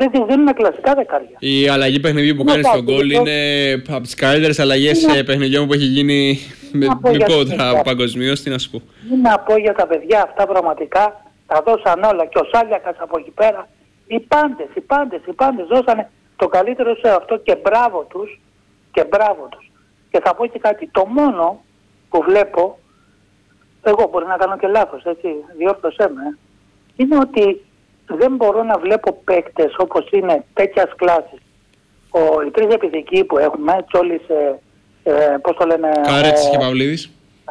Αυτοί τις δίνουν κλασικά δεκάρια. Η αλλαγή παιχνιδιού που κάνει στον γκολ είναι από τις καλύτερες αλλαγές παιχνιδιών που έχει γίνει παγκοσμίως. Τι να σου πω. Τι να πω για τα παιδιά αυτά πραγματικά. Τα δώσαν όλα και ο Σάλιακας από εκεί πέρα. Οι πάντες δώσανε το καλύτερο σε αυτό και μπράβο τους. Και θα πω και κάτι. Το μόνο που βλέπω, εγώ μπορεί να κάνω και λάθος, έτσι, διόρθωσέ με, είναι ότι δεν μπορώ να βλέπω παίκτες όπως είναι τέτοιας κλάσης. Οι τρεις επιθετικοί που έχουμε, Τσόλης, πώς το λένε... Καρέτσης και Παυλίδης.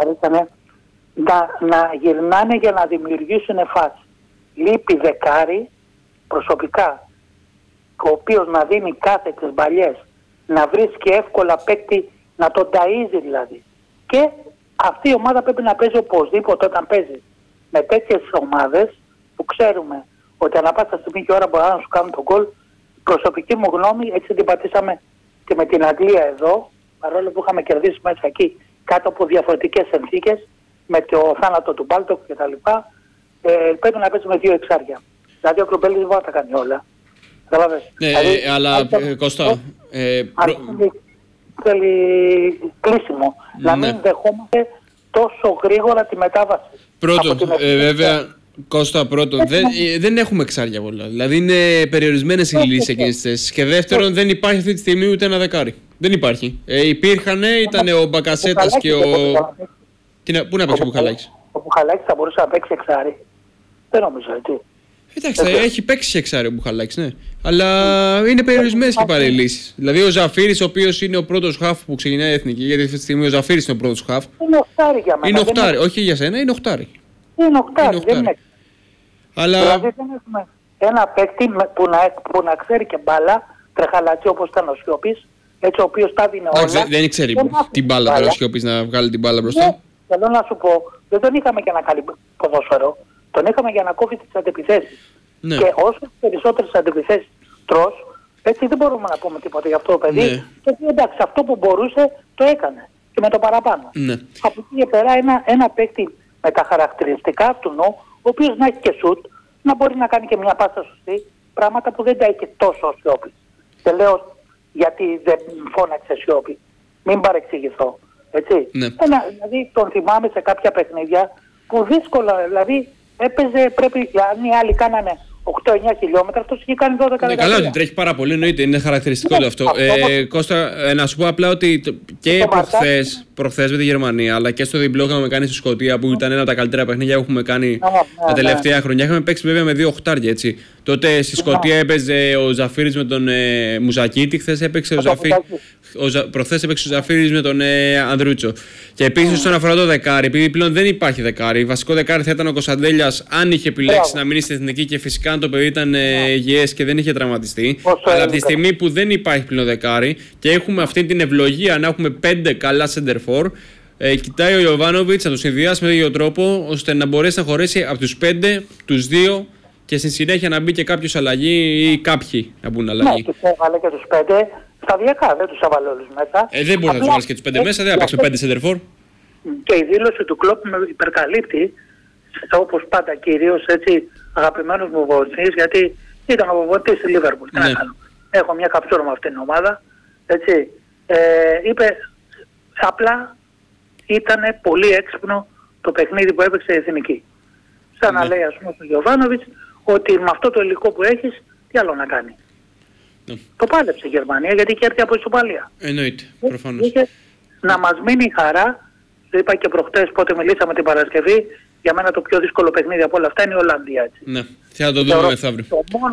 Να γυρνάνε για να δημιουργήσουν φάση. Λείπει δεκάρι προσωπικά, ο οποίος να δίνει κάθε τις μπαλιές, να βρίσκει εύκολα παίκτη, να τον ταΐζει δηλαδή. Και αυτή η ομάδα πρέπει να παίζει οπωσδήποτε όταν παίζει με τέτοιες ομάδες που ξέρουμε ότι ανά πάσα στιγμή και ώρα μπορεί να σου κάνουν τον γκολ. Προσωπική μου γνώμη, έτσι την πατήσαμε και με την Αγγλία εδώ, παρόλο που είχαμε κερδίσει μέσα εκεί κάτω από διαφορετικές συνθήκες, με το θάνατο του Μπάλτοκ κτλ. Πρέπει να παίζει με 2 εξάρια. Δηλαδή ο Κρουμπέλης δεν μπορεί να τα κάνει όλα. Δηλαδή, αλλά Κώστα... θέλει κλείσιμο. Να μην δεχόμαστε τόσο γρήγορα τη μετάβαση. Πρώτον, βέβαια, Κώστα, δεν έχουμε εξάρια πολλά. Δηλαδή είναι περιορισμένες οι λύσεις εκείνες τις θέσεις. Και δεύτερον, δεν υπάρχει αυτή τη στιγμή ούτε ένα δεκάρι. Δεν υπάρχει. Υπήρχαν, ήταν ο Μπακασέτας και ο... Πού να παίξει ο Μπουχαλάκης? Ο Μπουχαλάκης θα μπορούσε να παίξει εξάρι. Δεν νομίζω, έτσι. Εντάξει, έχει παίξει εξάρι ο Μπουχαλάκης, ναι. Αλλά είναι περιορισμένες και πάλι λύσεις. Δηλαδή ο Ζαφύρης, ο οποίος είναι ο πρώτος χαφ που ξεκινάει η εθνική, γιατί αυτή τη στιγμή ο Ζαφύρης είναι ο πρώτος χαφ. Είναι οχτάρι για μένα. Είναι οχτάρι, όχι για σένα, είναι οχτάρι. Είναι οχτάρι, δεν είναι. Αλλά... Δηλαδή δεν έχουμε ένα παίκτη που να ξέρει και μπάλα, τρεχαλατσί όπως ήταν ο Σιώπης, έτσι ο οποίος τα δίνει όλα. Δεν ξέρει την μπάλα ο Σιώπης να βγάλει την μπάλα μπροστά. Ναι, θέλω να σου πω, δεν τον είχαμε για να κάνει ποδόσφαιρο, τον είχαμε για να κόβει τις αντεπιθέσεις. Ναι. Και όσο περισσότερες αντεπιθέσεις τρως, έτσι δεν μπορούμε να πούμε τίποτα για αυτό το παιδί. Ναι. Γιατί εντάξει, αυτό που μπορούσε το έκανε και με το παραπάνω. Ναι. Από εκεί και πέρα ένα παίκτη με τα χαρακτηριστικά του νου, ο οποίος να έχει και σουτ, να μπορεί να κάνει και μια πάσα σωστή, πράγματα που δεν τα έχει τόσο ο Σιώπης. Και λέω γιατί δεν φώναξε Σιώπη. Μην παρεξηγηθώ. Έτσι. Ναι. Δηλαδή τον θυμάμαι σε κάποια παιχνίδια που δύσκολα, δηλαδή έπαιζε, αν οι άλλοι κάνανε 8-9 χιλιόμετρα, αυτός είχε κάνει 12-13. Καλά, ότι τρέχει πάρα πολύ, εννοείται, είναι χαρακτηριστικό αυτό. Κώστα, να σου πω απλά ότι και προχθές με τη Γερμανία, αλλά και στο διπλό είχαμε κάνει στη Σκωτία, που ήταν ένα από τα καλύτερα παιχνίδια που έχουμε κάνει τα τελευταία χρόνια. Είχαμε παίξει βέβαια με 2 οχτάρια, έτσι. Τότε στη Σκωτία έπαιζε ο Ζαφύρης με τον Μουζακίτη, χθες έπαιξε προχθές έπαιξε ο Ζαφύρης με τον Ανδρούτσο. Και επίσης όσον αφορά το δεκάρι, επειδή πλέον δεν υπάρχει δεκάρι, βασικό δεκάρι θα ήταν ο Κωνσταντέλιας αν είχε επιλέξει να μείνει στην εθνική και φυσικά αν το παιδί ήταν υγιές και δεν είχε τραυματιστεί. Αλλά από τη στιγμή που δεν υπάρχει πλέον δεκάρι και έχουμε αυτή την ευλογία να έχουμε 5 καλά center for, κοιτάει ο Ιωβάνοβιτς να το συνδυάσει με τον ίδιο τρόπο ώστε να μπορέσει να χωρέσει από τους 5 τους 2 και στη συνέχεια να μπει και κάποιος αλλαγή ή κάποιοι να μπουν αλλαγή. Ναι, και έβαλε και τους 5 σταδιακά, δεν τους έβαλε όλους μέσα. Δεν μπορεί να τους βάλεις και τους 5 μέσα, δεν θα παίξει με 5 center for. Και η δήλωση του Κλόπ με υπερκαλύπτει, όπως πάντα κυρίως έτσι αγαπημένος μου προπονητής, γιατί ήταν ο προπονητής στη Λίβερπουλ. Ναι. Έχω μια καψούρα με αυτήν την ομάδα. Έτσι. Είπε απλά ήταν πολύ έξυπνο το παιχνίδι που έπαιξε η εθνική. Σαν να λέει ας πούμε στον Γιωβάνοβιτς ότι με αυτό το υλικό που έχεις τι άλλο να κάνει. Το πάλεψε η Γερμανία γιατί είχε έρθει από ισοπαλία. Εννοείται, προφανώς. Να μας μείνει η χαρά, το είπα και προχτές πότε μιλήσαμε την Παρασκευή, για μένα το πιο δύσκολο παιχνίδι από όλα αυτά είναι η Ολλανδία. Έτσι. Ναι, θα το δούμε μεθαύριο.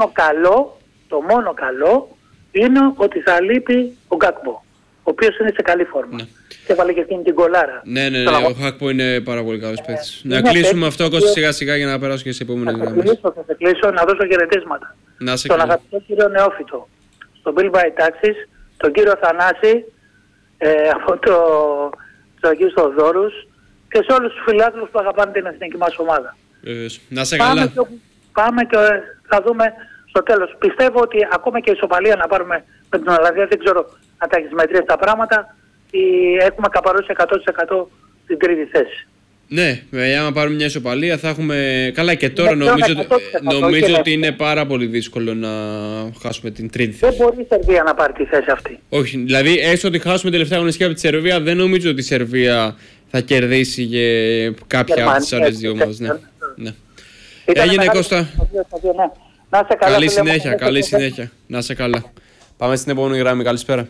Το μόνο καλό είναι ότι θα λείπει ο Γκάκμπο, ο οποίος είναι σε καλή φόρμα. Ναι. Και έβαλε και εκείνη την κολάρα. Ναι, ο Γκάκμπο είναι πάρα πολύ καλός παίκτης. Να κλείσουμε αυτό σιγά σιγά για να περάσω και σε επόμενες γραμμές. Θα κλείσω να δώσω χαιρετίσματα. Στον αγαπητό κύριο Νεόφυτο, στον Bill by Taxis, τον κύριο Θανάση, από τον Αγίου Θοδόρους και σε όλους τους φιλάθλους που αγαπάνε την εθνική μας ομάδα. Να σε καλά. Πάμε και θα δούμε στο τέλος. Πιστεύω ότι ακόμα και η ισοπαλία να πάρουμε με την Ολλανδία, δεν ξέρω αν τα έχεις μετρήσει τα πράγματα, έχουμε καπαρώσει 100% την τρίτη θέση. Ναι, άμα πάρουμε μια ισοπαλία θα έχουμε. Καλά, και τώρα νομίζω ότι είναι πάρα πολύ δύσκολο να χάσουμε την τρίτη θέση. Δεν μπορεί η Σερβία να πάρει τη θέση αυτή. Όχι, δηλαδή έστω ότι χάσουμε τελευταία αγωνιστική από τη Σερβία, δεν νομίζω ότι η Σερβία θα κερδίσει και κάποια από τις άλλες δύο ομάδες. Ναι. Έγινε, Κώστα. Καλή συνέχεια, καλή συνέχεια. Να είσαι καλά. Πάμε στην επόμενη γραμμή. Καλησπέρα.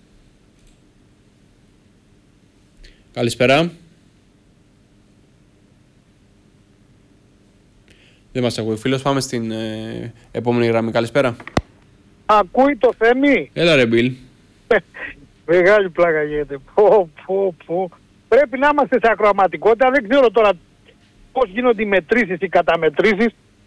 Καλησπέρα. Δεν μας ακούει φίλος. Πάμε στην επόμενη γραμμή. Καλησπέρα. Ακούει το Θέμη. Έλα ρε Μπιλ. Μεγάλη πλάκα γίνεται. Πρέπει να είμαστε σε ακροαματικότητα. Δεν ξέρω τώρα πώς γίνονται οι μετρήσεις, οι καταμετρήσεις.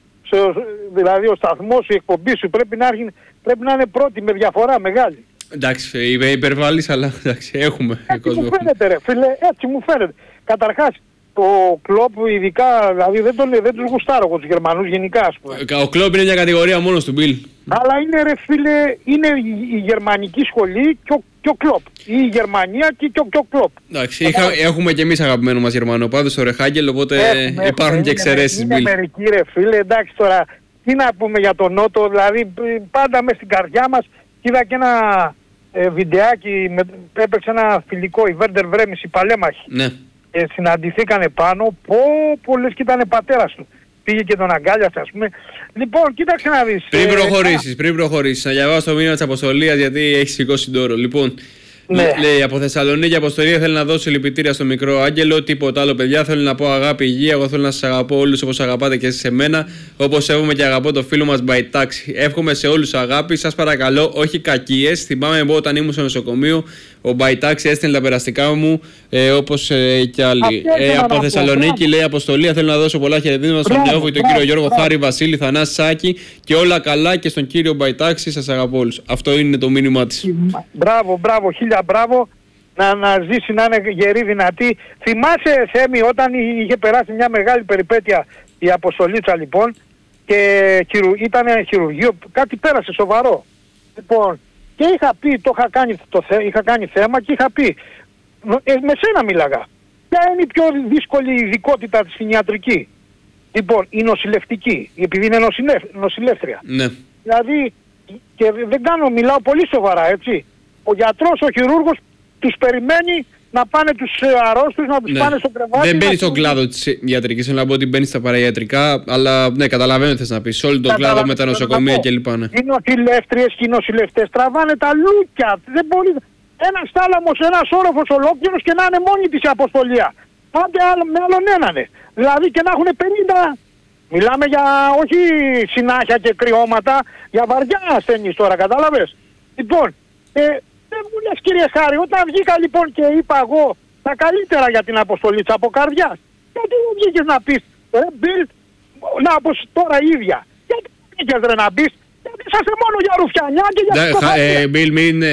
Δηλαδή ο σταθμός, η εκπομπή σου πρέπει να είναι πρώτη με διαφορά μεγάλη. Εντάξει, είμαι υπερβάλλης, αλλά εντάξει, έχουμε. Έτσι μου φαίνεται ρε φίλε, έτσι μου φαίνεται. Καταρχάς, το Κλόπ ειδικά, δηλαδή δεν τους γουστάρω εγώ τους Γερμανούς γενικά, ας πούμε. Ο Κλόπ είναι μια κατηγορία μόνος του, Μπιλ. Αλλά είναι ρε φίλε, είναι η γερμανική σχολή και ο Κλόπ. Ή η Γερμανία και ο Κλόπ. Εντάξει, έχουμε και εμείς αγαπημένο μας Γερμανό πάντως στο Ρεχάγκελ, οπότε υπάρχουν και εξαιρέσεις, Μπιλ. Είναι μερικοί ρε φίλε, εντάξει τώρα, τι να πούμε για τον Νότο, δηλαδή πάντα μες στην καρδιά μας. Είδα και ένα βιντεάκι, έπαιξε ένα φιλικό, η Βέρντερ Βρέμις, η Παλέμαχη. Ναι. Συναντηθήκανε πάνω, λες και ήταν πατέρας του. Πήγε και τον αγκάλιασε, ας πούμε. Λοιπόν, κοίταξε να δεις. Πριν προχωρήσεις, να διαβάσω το μήνυμα της Αποστολίας, γιατί έχει σηκώσει ντόρο. Λοιπόν, ναι. Λέει από Θεσσαλονίκη, Αποστολία θέλει να δώσει λυπητήρια στο μικρό Άγγελο. Τίποτα άλλο, παιδιά. Θέλω να πω αγάπη, υγεία. Εγώ θέλω να σας αγαπώ όλους όπως αγαπάτε και εσείς σε μένα. Όπως σέβομαι και αγαπώ το φίλο μας Μπαϊτάξη. Εύχομαι σε όλους αγάπη. Σας παρακαλώ, όχι κακίες. Θυμάμαι εγώ όταν ήμουν στο νοσοκομείο, ο Μπαϊτάξη έστειλε τα περαστικά μου όπως και άλλοι. Από Θεσσαλονίκη λέει Αποστολία, θέλω να δώσω πολλά χαιρετίσματα στον Νεόφοη, τον κύριο Γιώργο Χάρη, Βασίλη, Θανάση Σάκη και όλα καλά και στον κύριο Μπαϊτάξη. Σας αγαπώ όλους. Αυτό είναι το μήνυμά της. Μπράβο, χίλια μπράβο. Να ζήσει, να είναι γερή, δυνατή. Θυμάσαι, Θέμη, όταν είχε περάσει μια μεγάλη περιπέτεια η Αποστολίτσα λοιπόν και ήταν χειρουργείο, κάτι πέρασε σοβαρό. Λοιπόν, και είχα πει, είχα κάνει θέμα και είχα πει, με σένα μίλαγα. Ποια είναι η πιο δύσκολη ειδικότητα στην ιατρική? Λοιπόν, η νοσηλευτική, επειδή είναι νοσηλεύτρια. Ναι. Δηλαδή, και μιλάω πολύ σοβαρά, έτσι. Ο γιατρός, ο χειρούργος τους περιμένει να πάνε τους αρρώστους, να τους πάνε στο κρεβάτι. Δεν μπαίνει στον κλάδο της ιατρικής, θέλω να πω ότι μπαίνει στα παραϊατρικά, αλλά ναι, καταλαβαίνω τι θες να πεις. Σε όλο τον κλάδο με τα νοσοκομεία κλπ. Ναι. Οι νοσηλεύτριες και οι νοσηλευτές τραβάνε τα λούκια. Δεν μπορεί ένας θάλαμος, ένας όροφος ολόκληρος και να είναι μόνη της η αποστολία. Άντε με άλλον έναν. Δηλαδή και να έχουν 50. Μιλάμε για όχι συνάχια και κρυώματα, για βαριά ασθενείς τώρα, κατάλαβες. Λοιπόν, δεν μου λες κύριε Χάρη, όταν βγήκα λοιπόν και είπα εγώ τα καλύτερα για την αποστολίτσα από καρδιάς, γιατί δεν βγήκες να πεις ρε Μπιλ, να πως τώρα ίδια, γιατί δεν βγήκες ρε να πεις, γιατί είσαστε μόνο για ρουφιανιά και για ψυχοφαντία. Μπιλ,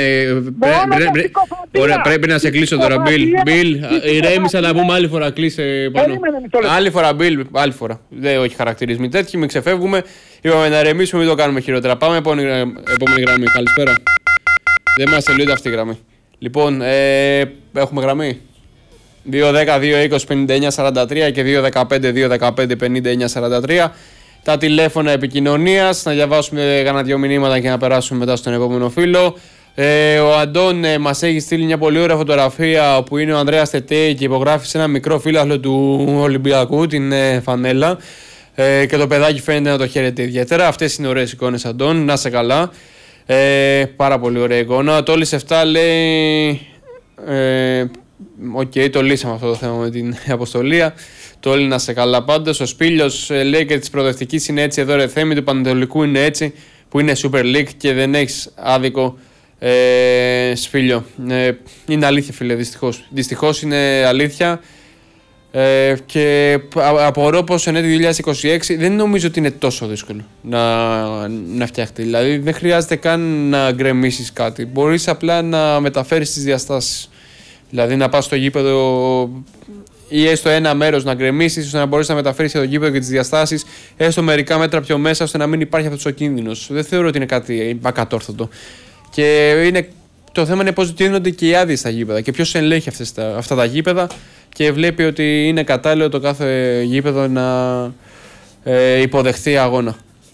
ωραία, πρέπει να σε κλείσω τώρα, Μπιλ, ηρέμησα να πούμε άλλη φορά, κλείσε πάνω. Άλλη φορά, Μπιλ, άλλη φορά. Δεν όχι χαρακτηρισμοί τέτοιοι, μην ξεφεύγουμε, είπαμε να ηρεμήσουμε, μην το κάνουμε χειρότερα. Πάμε επόμενη γραμμή, καλησπέρα. Δεν μας τελειώνει αυτή η γραμμή. Λοιπόν, έχουμε γραμμή 2-10-2-20-59-43 και 2-15-2-15-59-43. Τα τηλέφωνα επικοινωνίας. Να διαβάσουμε κανένα δυο μηνύματα και να περάσουμε μετά στον επόμενο φίλο. Ο Αντών μας έχει στείλει μια πολύ ωραία φωτογραφία όπου είναι ο Ανδρέας Τετέη και υπογράφει σε ένα μικρό φύλαθλο του Ολυμπιακού, την φανέλα. Και το παιδάκι φαίνεται να το χαίρεται ιδιαίτερα. Αυτές είναι ωραίες εικόνες, Αντών. Να είσαι καλά. Πάρα πολύ ωραία εικόνα. Το Όλης 7 λέει το λύσαμε αυτό το θέμα με την αποστολία. Το όλοι να σε καλά πάντως. Ο Σπήλιος λέει και της προοδευτικής είναι έτσι εδώ ρε Θέμη, του Πανετολικού είναι έτσι που είναι Super League και δεν έχεις άδικο Σπήλιο. Είναι αλήθεια φίλε, δυστυχώς είναι αλήθεια. Και απορώ πως εν έτη 2026 δεν νομίζω ότι είναι τόσο δύσκολο να φτιαχτεί. Δηλαδή δεν χρειάζεται καν να γκρεμίσεις κάτι. Μπορείς απλά να μεταφέρεις τις διαστάσεις. Δηλαδή να πας στο γήπεδο ή έστω ένα μέρος να γκρεμίσεις ώστε να μπορείς να μεταφέρεις το γήπεδο και τις διαστάσεις έστω μερικά μέτρα πιο μέσα ώστε να μην υπάρχει αυτός ο κίνδυνος. Δεν θεωρώ ότι είναι κάτι ακατόρθωτο. Και είναι Το θέμα είναι πώς δίνονται και οι άδειες στα γήπεδα και ποιος ελέγχει αυτά τα γήπεδα και βλέπει ότι είναι κατάλληλο το κάθε γήπεδο να υποδεχθεί αγώνα.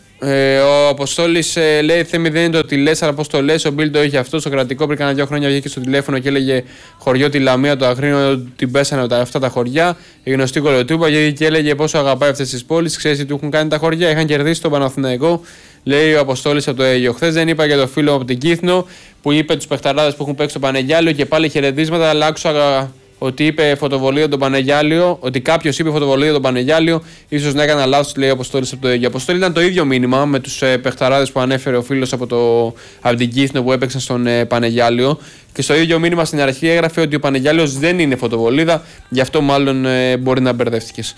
Ο Αποστόλης λέει: Θέμη, δεν είναι το τι λες, αλλά πώς το λες. Ο Μπιλ το είχε αυτό στο κρατικό πριν κάνα 2 χρόνια. Βγήκε στο τηλέφωνο και έλεγε χωριό τη Λαμία, το Αγρίνο, την πέσανε αυτά τα χωριά. Η γνωστή Κολοτούπα, γιατί και έλεγε πόσο αγαπάει αυτές τις πόλεις. Ξέρεις τι του έχουν κάνει τα χωριά. Είχαν κερδίσει τον Παναθηναϊκό. Λέει ο Αποστόλης από το Αίγιο. Χθες δεν είπα για το φίλο από την Κύθνο που είπε τους παιχταράδες που έχουν παίξει στο Πανεγιάλιο και πάλι χαιρετίσματα, αλλά άκουσα ότι είπε φωτοβολίδα τον Πανεγιάλιο, ότι κάποιος είπε φωτοβολίδα τον Πανεγιάλιο, ίσως να έκανα λάθος, λέει ο Αποστόλης από το Αίγιο. Αποστόλη ήταν το ίδιο μήνυμα με τους παιχταράδες που ανέφερε ο φίλος από την Κύθνο που έπαιξαν στον Πανεγιάλιο. Και στο ίδιο μήνυμα στην αρχή έγραφε ότι ο Πανεγιάλιος δεν είναι φωτοβολίδα, γι' αυτό μάλλον μπορεί να μπερδεύτηκες.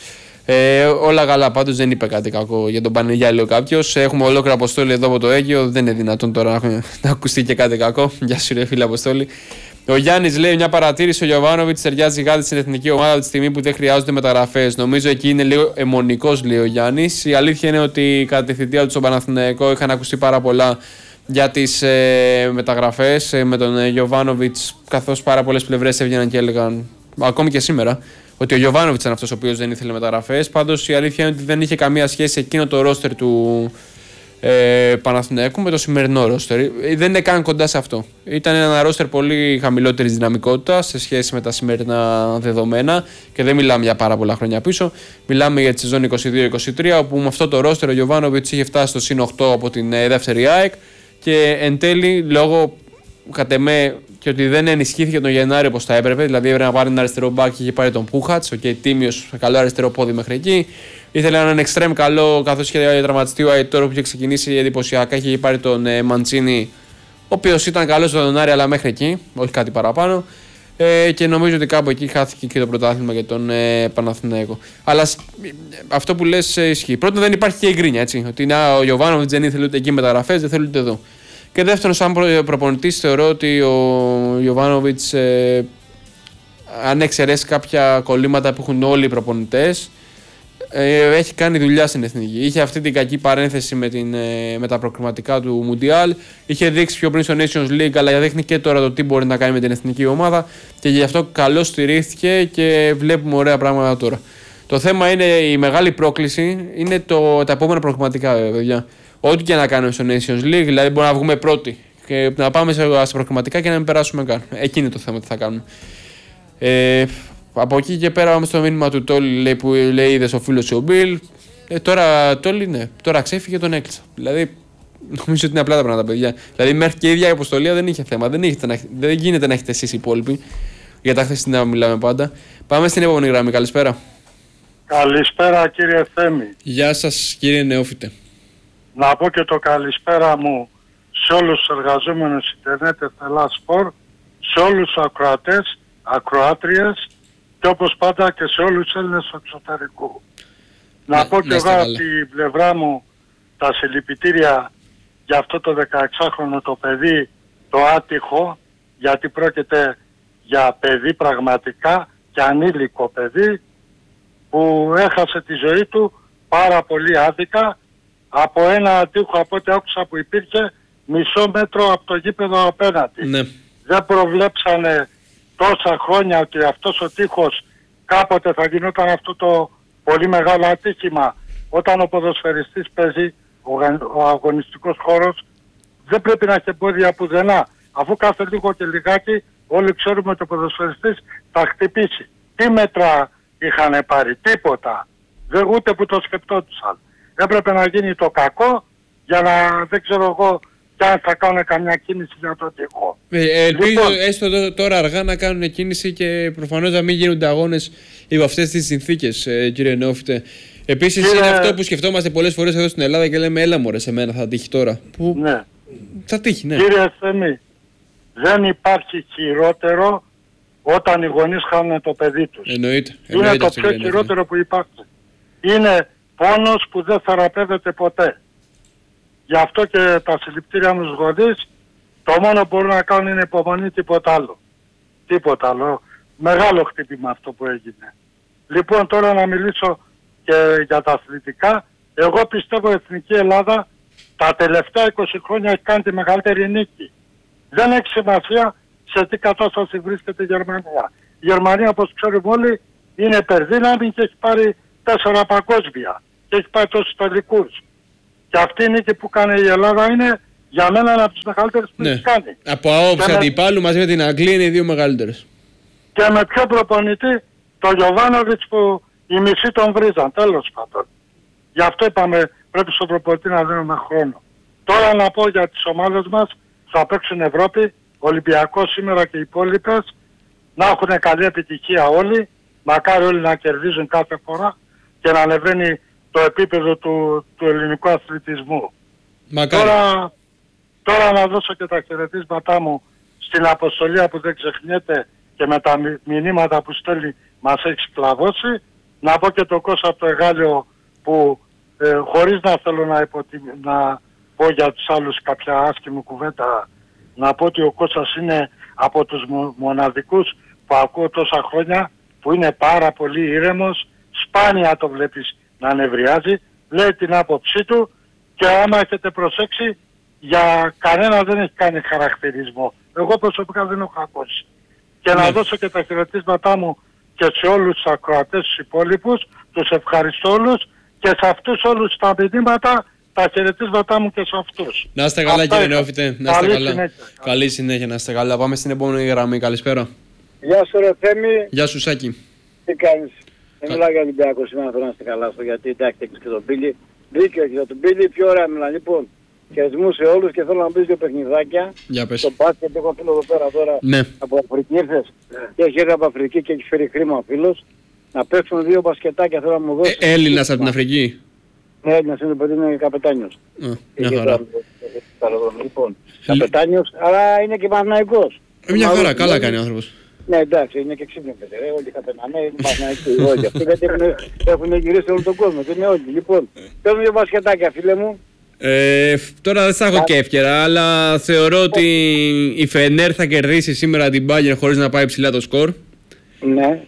Όλα καλά, πάντως δεν είπε κάτι κακό για τον Πανεγιάλιο κάποιος. Έχουμε ολόκληρο Αποστόλη εδώ από το Αίγιο, δεν είναι δυνατόν τώρα να ακουστεί και κάτι κακό. Γεια σου, ρε φίλε Αποστόλη. Ο Γιάννης λέει: Μια παρατήρηση. Ο Γιοβάνοβιτς ταιριάζει γάτι στην εθνική ομάδα από τη στιγμή που δεν χρειάζονται μεταγραφές. Νομίζω εκεί είναι λίγο αιμονικός, λέει ο Γιάννης. Η αλήθεια είναι ότι κατά τη θητεία του στον Παναθηναϊκό είχαν ακουστεί πάρα πολλά για τις μεταγραφές με τον Γιοβάνοβιτς, καθώς πάρα πολλές πλευρές έβγαιναν και έλεγαν, ακόμη και σήμερα, ότι ο Γιοβάνοβιτς ήταν αυτός ο οποίος δεν ήθελε μεταγραφές. Πάντως η αλήθεια είναι ότι δεν είχε καμία σχέση εκείνο το ρόστερ του Παναθηναϊκού με το σημερινό ρόστερ. Δεν είναι καν κοντά σε αυτό. Ήταν ένα ρόστερ πολύ χαμηλότερης δυναμικότητας σε σχέση με τα σημερινά δεδομένα και δεν μιλάμε για πάρα πολλά χρόνια πίσω. Μιλάμε για τη σεζόν 22-23, όπου με αυτό το ρόστερ ο Γιοβάνοβιτς είχε φτάσει στο συν 8 από την δεύτερη ΑΕΚ και εν τέλει, λόγω κατ' εμέ και ότι δεν ενισχύθηκε τον Γενάρη όπως θα έπρεπε, δηλαδή έπρεπε να πάρει ένα αριστερό μπακ και είχε πάρει τον Πούχατς, τίμιος, καλό αριστερό πόδι μέχρι εκεί. Ήθελε έναν εξτρέμ καλό, καθώς είχε τραυματιστεί ο Αϊτόρ που είχε ξεκινήσει εντυπωσιακά, είχε πάρει τον Μαντσίνη, ο οποίος ήταν καλός στον Γενάρη, αλλά μέχρι εκεί, όχι κάτι παραπάνω. Και νομίζω ότι κάπου εκεί χάθηκε και το πρωτάθλημα για τον Παναθηναϊκό. Αλλά αυτό που λες ισχύει. Πρώτον, δεν υπάρχει και η γκρίνια, έτσι. Ότι ο Γιοβάνοβιτς δεν ήθελε ούτε εκεί μεταγραφές, δεν θέλει ούτε εδώ. Και δεύτερον, σαν προπονητής, θεωρώ ότι ο Γιοβάνοβιτς, αν εξαιρέσει κάποια κολλήματα που έχουν όλοι οι προπονητές, έχει κάνει δουλειά στην εθνική. Είχε αυτή την κακή παρένθεση με τα προκριματικά του Μουντιάλ. Είχε δείξει πιο πριν στο Nations League, αλλά δείχνει και τώρα το τι μπορεί να κάνει με την εθνική ομάδα. Και γι' αυτό καλώς στηρίχθηκε και βλέπουμε ωραία πράγματα τώρα. Το θέμα είναι, η μεγάλη πρόκληση είναι τα επόμενα προκριματικά, παιδιά. Ό,τι και να κάνουμε στο Nations League, δηλαδή μπορούμε να βγούμε πρώτοι και να πάμε στα προκριματικά και να μην περάσουμε καν. Εκεί είναι το θέμα, τι θα κάνουμε. Από εκεί και πέρα πάμε στο μήνυμα του Τόλι που λέει: Είδες ο φίλος ο Μπιλ. Τώρα Τόλι, ναι, τώρα ξέφυγε, τον έκλεισα. Δηλαδή, νομίζω ότι είναι απλά τα πράγματα, παιδιά. Δηλαδή, μέχρι και η ίδια η αποστολή δεν είχε θέμα. Δεν γίνεται να έχετε εσείς οι υπόλοιποι. Για τα χθεσινά μιλάμε πάντα. Πάμε στην επόμενη γραμμή. Καλησπέρα. Καλησπέρα, κύριε Θέμη. Γεια σας, κύριε Νεόφιτε. Να πω και το καλησπέρα μου σε όλους τους εργαζόμενους Ιντερνετ Εθελά Σπορ, σε όλους τους ακροατές, ακροάτριες και όπως πάντα και σε όλους τους Έλληνες του εξωτερικού. Να πω και εγώ από την πλευρά μου τα συλληπιτήρια για αυτό το 16χρονο το παιδί, το άτυχο, γιατί πρόκειται για παιδί πραγματικά και ανήλικο παιδί που έχασε τη ζωή του πάρα πολύ άδικα από ένα τείχο, από ό,τι άκουσα, που υπήρχε μισό μέτρο από το γήπεδο απέναντι. Ναι. Δεν προβλέψανε τόσα χρόνια ότι αυτός ο τείχος κάποτε θα γινόταν αυτό το πολύ μεγάλο ατύχημα. Όταν ο ποδοσφαιριστής παίζει, ο αγωνιστικός χώρος δεν πρέπει να έχει εμπόδια πουθενά. Αφού κάθε λίγο και λιγάκι όλοι ξέρουμε ότι ο ποδοσφαιριστής θα χτυπήσει. Τι μέτρα είχαν πάρει? Τίποτα. Ούτε που το σκεπτόντουσαν. Έπρεπε να γίνει το κακό για να, δεν ξέρω εγώ, κι αν θα κάνουν καμιά κίνηση για το τείχο. Ελπίζω λοιπόν, έστω τώρα αργά να κάνουν κίνηση και προφανώς να μην γίνονται αγώνες υπό αυτές τις συνθήκες, κύριε Νεόφιτε. Επίσης είναι αυτό που σκεφτόμαστε πολλές φορές εδώ στην Ελλάδα και λέμε: έλα μωρέ, σε μένα θα τύχει τώρα. Που... Ναι. Θα τύχει, ναι. Κύριε Θέμη, δεν υπάρχει χειρότερο όταν οι γονείς χάνουν το παιδί τους. Εννοείται. Είναι το πιο χειρότερο που υπάρχει. Είναι πόνος που δεν θεραπεύεται ποτέ. Γι' αυτό και τα συλληπτήρια μου στους γονείς, το μόνο που μπορούν να κάνουν είναι υπομονή, τίποτα άλλο. Τίποτα άλλο. Μεγάλο χτύπημα αυτό που έγινε. Λοιπόν, τώρα να μιλήσω και για τα αθλητικά. Εγώ πιστεύω η Εθνική Ελλάδα τα τελευταία 20 χρόνια έχει κάνει τη μεγαλύτερη νίκη. Δεν έχει σημασία σε τι κατάσταση βρίσκεται η Γερμανία. Η Γερμανία, όπως ξέρουμε όλοι, είναι υπερδύναμη και έχει πάρει 4 παγκόσμια και έχει πάρει τόσους τελικούς. Και αυτή η νίκη που κάνει η Ελλάδα είναι για μένα ένα από τις μεγαλύτερες που έχει κάνει. Από άποψη αντιπάλου μαζί με την Αγγλία είναι οι 2 μεγαλύτερες. Και με ποιο προπονητή, το Γιοβάνοβιτς που οι μισοί τον βρίζαν, τέλος πάντων. Γι' αυτό είπαμε πρέπει στον προπονητή να δίνουμε χρόνο. Τώρα να πω για τις ομάδες μας, θα παίξουν Ευρώπη, Ολυμπιακός σήμερα και οι υπόλοιπες, να έχουν καλή επιτυχία όλοι, μακάρι όλοι να κερδίζουν κάθε φορά και να ανεβαίνει το επίπεδο του ελληνικού αθλητισμού. Τώρα να δώσω και τα χαιρετίσματά μου στην Αποστολία που δεν ξεχνιέται και με τα μηνύματα που στέλνει μας έχει σκλαβώσει. Να πω και το Κώστα από το Εγάλιο που χωρίς να θέλω να πω για τους άλλους κάποια άσχημη κουβέντα, να πω ότι ο Κώστας είναι από τους μοναδικούς που ακούω τόσα χρόνια, που είναι πάρα πολύ ήρεμος, σπάνια το βλέπεις να νευριάζει, λέει την άποψή του και άμα έχετε προσέξει για κανένα δεν έχει κάνει χαρακτηρισμό. Εγώ προσωπικά δεν έχω ακούσει. Και να δώσω και τα χαιρετίσματά μου και σε όλους τους ακροατές τους υπόλοιπους, τους ευχαριστώ όλους και σε αυτούς όλους τα μηνύματα τα χαιρετίσματά μου και σε αυτούς. Να είστε καλά κύριε Νεόφιτε, να είστε καλά. Συνέχεια. Καλή συνέχεια, να είστε καλά. Πάμε στην επόμενη γραμμή, καλησπέρα. Γεια σου ρε Θέμη. Γεια σου Σάκη. Τι κάνεις? Δεν μιλάω για Ολυμπιακό σήμερα, θέλω να είστε καλά στο γιατί εντάξει έχεις και τον Πίλη. Δίκαιο για τον Πίλη, πιο ωραία μιλά. Λοιπόν, χαιρετισμού σε όλους και θέλω να μπεις 2 παιχνιδάκια. Για πες. Το μπάσκετ έχω φίλο εδώ πέρα τώρα. Ναι. Από Αφρική ήρθες. Και έχει έρθει από Αφρική και έχει φέρει χρήμα ο φίλος. Να παίξουν 2 μπασκετάκια, θέλω να μου δώσεις. Έλληνας από την Αφρική. Ναι, Έλληνας είναι το παιδί, είναι καπετάνιος. Μια χαρά. Λοιπόν, καπετάνιος, αλλά είναι και Παναθηναϊκός. Μια χαρά, καλά κάνει ο άνθρωπος. Ναι, εντάξει, είναι και ξύπνιο παιδί, όλοι καπετανέ, είναι Παναθηναϊκοί, όλοι αυτοί γιατί έχουν γυρίσει όλο τον κόσμο και είναι όλοι. Λοιπόν, παίρνουν 2 μπασκετάκια φίλε μου. Τώρα δεν θα έχω και εύκαιρα, αλλά θεωρώ ότι η Φενέρ θα κερδίσει σήμερα την Bayern χωρίς να πάει ψηλά το σκορ. Ναι.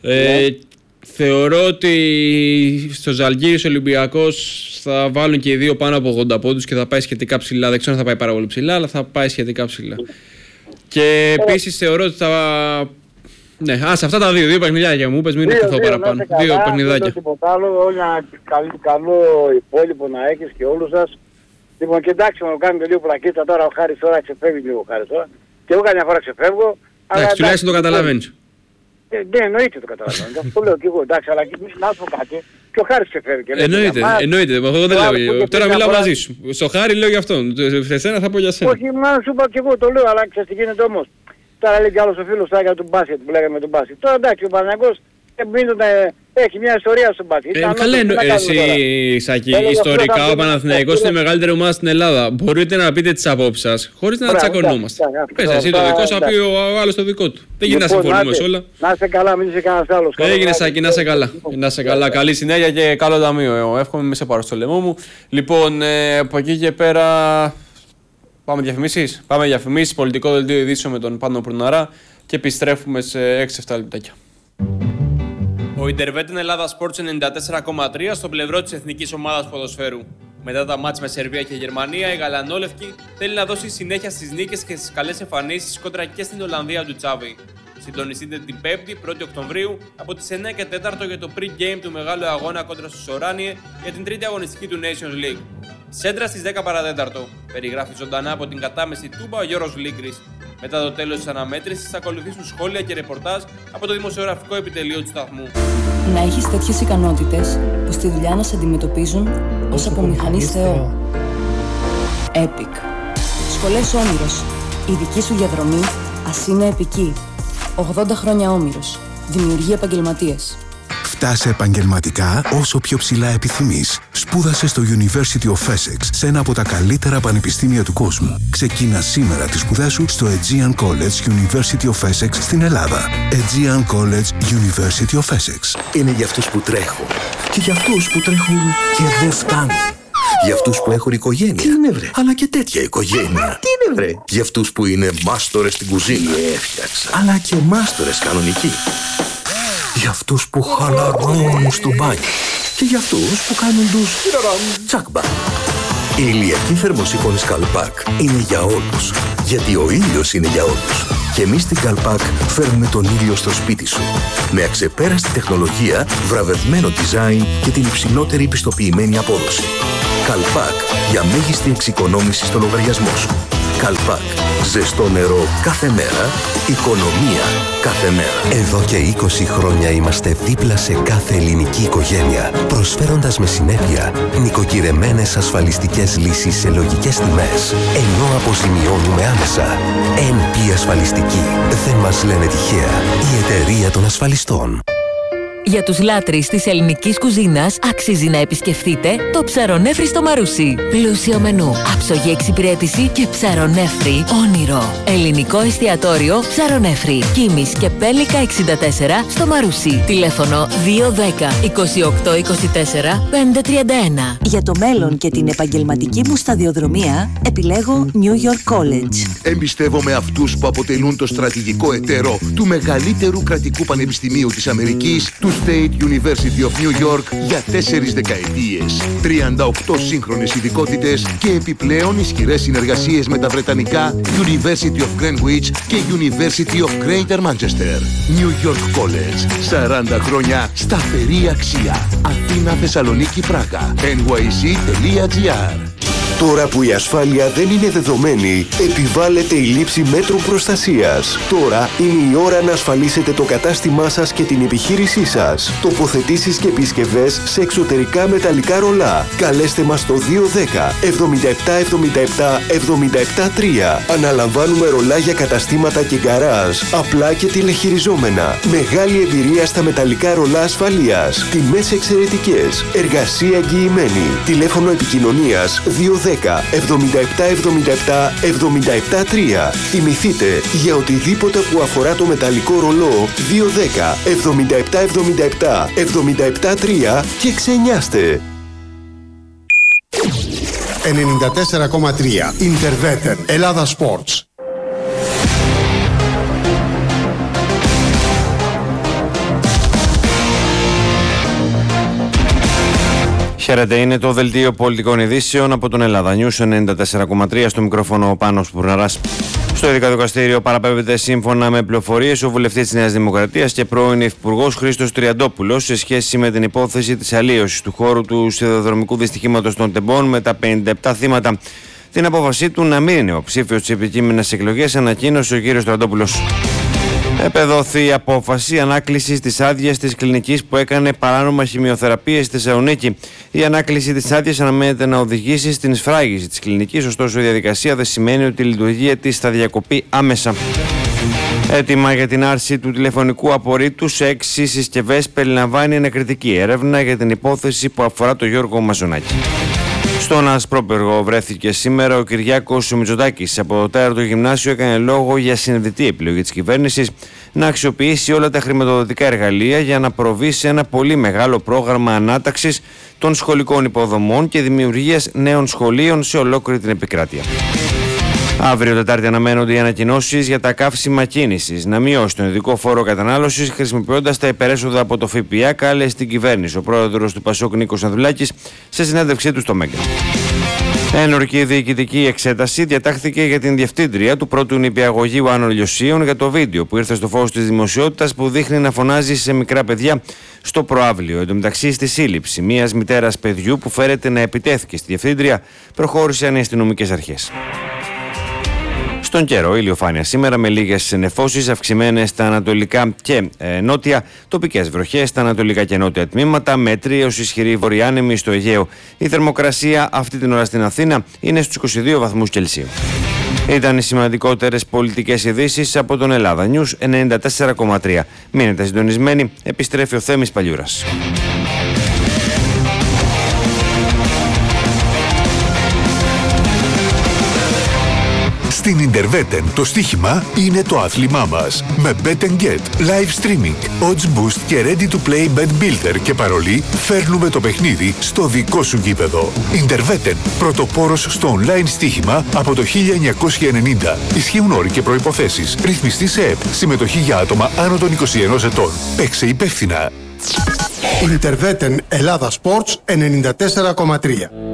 Θεωρώ ότι στο Ζαλγκίρις Ολυμπιακός θα βάλουν και οι 2 πάνω από 80 πόντους και θα πάει σχετικά ψηλά. Δεν ξέρω αν θα πάει πάρα πολύ ψηλά, αλλά θα πάει σχετικά ψηλά. Και επίσης θεωρώ ότι θα... Ναι, σε αυτά τα 2 παιχνιδάκια μου είπες, μην εκτεθώ παραπάνω. 2 παιχνιδάκια. Τίποτα άλλο, όλοι ένα καλό υπόλοιπο να έχεις και όλους σας. Λοιπόν, και εντάξει, μου κάνουμε λίγο πλακίτσα τώρα, ο Χάρης τώρα ξεφεύγει λίγο ο Χάρης τώρα. Και εγώ καμιά φορά ξεφεύγω. Εντάξει, τουλάχιστον το καταλαβαίνεις. Ναι, εννοείται το καταλαβαίνω. Αυτό λέω και εγώ, εντάξει, αλλά και να σου πω κάτι. Και ο Χάρης ξεφεύγει. Εννοείται, εγώ δεν λέω. Τώρα μιλάω μαζί σου. Στο Χάρη λέω για αυτόν. Σε εσένα θα πω για σένα. Όχι, να σου πω και εγώ το λέω, αλλά ξέρεις τι γίνεται όμως. Τώρα λέει κι άλλος ο φίλος για τον μπάσκετ που λέγαμε τον μπάσκετ. Τώρα εντάξει, ο Παναθηναϊκός έχει μια ιστορία στον μπάσκετ. Καλά εσύ Σάκη, ιστορικά ο Παναθηναϊκός είναι η μεγαλύτερη ομάδα στην Ελλάδα. Μπορείτε να πείτε τις απόψεις σας χωρίς να τσακωνόμαστε. Πες εσύ το δικό σου, θα πει ο άλλος το δικό του. Δεν γίνεται να συμφωνούμε σε όλα. Να είσαι καλά, μην είσαι κανένας άλλος. Έγινε Σάκη, να είσαι καλά. Να είσαι καλά, καλή συνέχεια και καλό ταμείο. Εύχομαι μη σε πάρω στο λαιμό μου. Λοιπόν, από εκεί και πέρα... Πάμε διαφημίσεις. Πάμε διαφημίσεις, πολιτικό δελτίο ειδήσεων με τον Πάνο Προυναρά και επιστρέφουμε σε 6-7 λεπτάκια. Ο Ιντερβέτεν Ελλάδα Sports 94,3 στο πλευρό της εθνικής ομάδας ποδοσφαίρου. Μετά τα μάτς με Σερβία και Γερμανία, η Γαλανόλευκη θέλει να δώσει συνέχεια στις νίκες και στις καλές εμφανίσεις κόντρα και στην Ολλανδία του Τσάβη. Συντονιστείτε την 5η, 1η Οκτωβρίου, από τις 9 και 4 για το pre-game του μεγάλου αγώνα κόντρα στους Οράνιε για την τρίτη αγωνιστική του Nations League. Σέντρα στις 10 παρατέταρτο. Περιγράφει ζωντανά από την κατάμεση Τούμπα ο Γιώργος Λίγκρης. Μετά το τέλος της αναμέτρησης θα ακολουθήσουν σχόλια και ρεπορτάζ από το δημοσιογραφικό επιτελείο του σταθμού. Να έχεις τέτοιες ικανότητες που στη δουλειά να σε αντιμετωπίζουν ως απομηχανής Θεό. Epic. Σχολές Όμηρος. Η δική σου διαδρομή ας είναι επική. 80 χρόνια Όμηρος. Δημιουργεί επαγγελματίες. Φτάσε επαγγελματικά όσο πιο ψηλά επιθυμείς. Σπούδασε στο University of Essex, σε ένα από τα καλύτερα πανεπιστήμια του κόσμου. Ξεκίνα σήμερα τις σπουδές σου στο Aegean College University of Essex στην Ελλάδα. Aegean College University of Essex. Είναι για αυτούς που τρέχουν και για αυτούς που τρέχουν και δεν φτάνουν. Για αυτούς που έχουν οικογένεια. Τι είναι βρε? Αλλά και τέτοια οικογένεια. Τι είναι βρε? Για αυτούς που είναι μάστορες στην κουζίνα. Έφτιαξα. Αλλά και μάστορες κανονικοί. Για αυτούς που χαλαρώνουν στο μπάνιο. Και για αυτούς που κάνουν τους τσάκμπα. Η ηλιακή θερμοσύφωνη Skalpark είναι για όλους. γιατί ο ήλιος είναι για όλους. Και εμείς στην Καλπάκ φέρνουμε τον ήλιο στο σπίτι σου. Με αξεπέραστη τεχνολογία, βραβευμένο design και την υψηλότερη πιστοποιημένη απόδοση. Καλπάκ, για μέγιστη εξοικονόμηση στο λογαριασμό σου. Καλπάκ, ζεστό νερό κάθε μέρα, οικονομία κάθε μέρα. Εδώ και 20 χρόνια είμαστε δίπλα σε κάθε ελληνική οικογένεια, προσφέροντας με συνέπεια νοικοκυρεμένες ασφαλιστικές λύσεις σε λογικές τιμές, ενώ αποζημιώνουμε άμεσα. NP Ασφαλιστική. Δεν μας λένε τυχαία. Η εταιρεία των ασφαλιστών. Για τους λάτρεις της ελληνικής κουζίνας αξίζει να επισκεφτείτε το Ψαρονέφρι στο Μαρούσι. Πλούσιο μενού, άψογη εξυπηρέτηση και ψαρονέφρι όνειρο. Ελληνικό εστιατόριο Ψαρονέφρι. Κίμης και Πέλικα 64 στο Μαρούσι. Τηλέφωνο 210 28 24 531. Για το μέλλον και την επαγγελματική μου σταδιοδρομία επιλέγω New York College. Εμπιστεύομαι αυτούς που αποτελούν το στρατηγικό εταίρο του μεγαλύτερου κρατικού πανεπιστημίου της Αμερικής, του State University of New York, για 4 δεκαετίες. 38 σύγχρονες ειδικότητες και επιπλέον ισχυρές συνεργασίες με τα βρετανικά University of Greenwich και University of Greater Manchester. New York College. 40 χρόνια σταθερή αξία. Αθήνα, Θεσσαλονίκη, Πράγα. NYC.gr. Τώρα που η ασφάλεια δεν είναι δεδομένη, επιβάλλεται η λήψη μέτρων προστασίας. Τώρα είναι η ώρα να ασφαλίσετε το κατάστημά σας και την επιχείρησή σας. Τοποθετήσεις και επισκευές σε εξωτερικά μεταλλικά ρολά. Καλέστε μας στο 210 77 77 77 3. Αναλαμβάνουμε ρολά για καταστήματα και γκαράζ, απλά και τηλεχειριζόμενα. Μεγάλη εμπειρία στα μεταλλικά ρολά ασφαλείας. Τιμές εξαιρετικές. Εργασία εγγυημένη. Τηλέφωνο επικοινωνίας 210 77 77 77 3. Θυμηθείτε, για οτιδήποτε που αφορά το μεταλλικό ρολό, 210 77 77 77 3 και ξενιάστε. 94,3 Interveten Ελλάδα Sports. Χαίρετε, είναι το δελτίο πολιτικών ειδήσεων από τον Ελλάδα News 94,3, στο μικρόφωνο ο Πάνος Μπουρναράς. Στο ειδικό δικαστήριο παραπέμπεται σύμφωνα με πληροφορίες ο βουλευτής της Νέας Δημοκρατίας και πρώην Υφυπουργός Χρήστος Τριαντόπουλος σε σχέση με την υπόθεση της αλλίωσης του χώρου του σιδηροδρομικού δυστυχήματος των Τεμπών με τα 57 θύματα. Την απόφασή του να μην είναι υποψήφιος στις επικείμενες εκλογές ανακοίνωσε ο κ. Τριαντόπουλος. Επεδόθη η απόφαση ανάκλησης της άδειας της κλινικής που έκανε παράνομα χημειοθεραπείες στη Θεσσαλονίκη. Η ανάκληση της άδειας αναμένεται να οδηγήσει στην σφράγιση της κλινικής, ωστόσο η διαδικασία δεν σημαίνει ότι η λειτουργία της θα διακοπεί άμεσα. Έτοιμα για την άρση του τηλεφωνικού απορρίτου σε 6 συσκευές περιλαμβάνει ανακριτική έρευνα για την υπόθεση που αφορά τον Γιώργο Μαζονάκη. Στον Ασπρόπεργο βρέθηκε σήμερα ο Κυριάκος Μητσοτάκης. Από το 4ο γυμνάσιο έκανε λόγο για συνειδητή επιλογή της κυβέρνησης να αξιοποιήσει όλα τα χρηματοδοτικά εργαλεία για να προβεί σε ένα πολύ μεγάλο πρόγραμμα ανάταξης των σχολικών υποδομών και δημιουργίας νέων σχολείων σε ολόκληρη την επικράτεια. Αύριο Τετάρτη αναμένονται οι ανακοινώσεις για τα καύσιμα κίνησης να μειώσει τον ειδικό φόρο κατανάλωσης χρησιμοποιώντας τα υπερέσοδα από το ΦΠΑ, κάλεσε στην κυβέρνηση ο πρόεδρος του Πασόκ Νίκος Ανδρουλάκης σε συνέντευξή του στο Μέγκα. Ένορκη διοικητική εξέταση διατάχθηκε για την διευθύντρια του πρώτου νηπιαγωγείου Άνω Λιωσίων για το βίντεο που ήρθε στο φως της δημοσιότητας που δείχνει να φωνάζει σε μικρά παιδιά στο προαύλιο. Εν τω μεταξύ, στη σύλληψη μιας μητέρας παιδιού που φέρεται να επιτέθηκε στη διευθύντρια προχώρησαν οι αστυνομικές αρχές. Στον καιρό, ηλιοφάνεια σήμερα με λίγες νεφώσεις αυξημένες στα ανατολικά και νότια, τοπικές βροχές στα ανατολικά και νότια τμήματα, μέτρη έως ισχυρή βορειάνεμη στο Αιγαίο. Η θερμοκρασία αυτή την ώρα στην Αθήνα είναι στους 22 βαθμούς Κελσίου. Ήταν οι σημαντικότερες πολιτικές ειδήσεις από τον Ελλάδα News 94,3. Μείνετε συντονισμένοι, επιστρέφει ο Θέμης Παλιούρας. Στην Interveten το στοίχημα είναι το άθλημά μας. Με Bet & Get, live streaming, odds boost και ready to play bet builder και παρολί φέρνουμε το παιχνίδι στο δικό σου γήπεδο. Interveten, πρωτοπόρος στο online στοίχημα από το 1990. Ισχύουν όροι και προϋποθέσεις. Ρυθμιστή σε ΕΠ. Συμμετοχή για άτομα άνω των 21 ετών. Παίξε υπεύθυνα. Interveten Ελλάδα Sports 94,3.